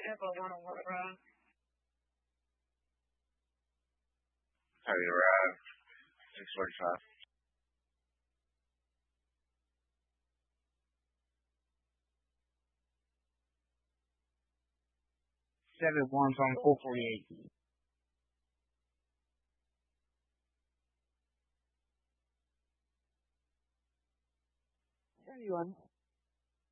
Have you arrived? 6:45. 7-1 from 448. 71.